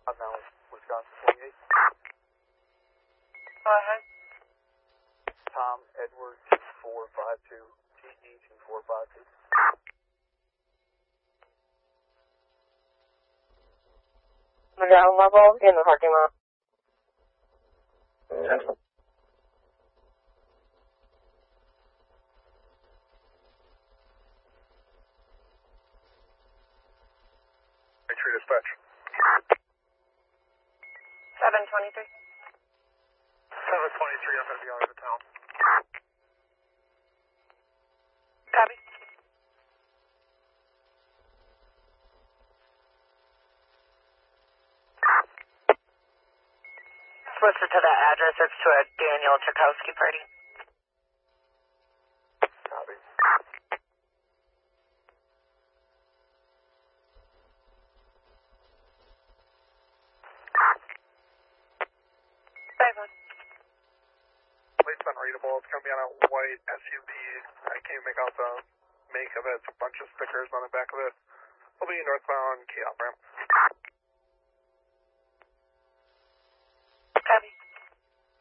Now, Wisconsin 28. Go ahead. Tom Edwards 452, TE 2452. Ground level in the parking lot. True dispatch. 723. 723, I'm going to be out of the town. Copy. Switch it to that address. It's to a Daniel Tchaikovsky party. Copy. Plate's unreadable. It's going to be on a white SUV. I can't make out the make of it. It's a bunch of stickers on the back of it. We'll be northbound Key Off Ramp.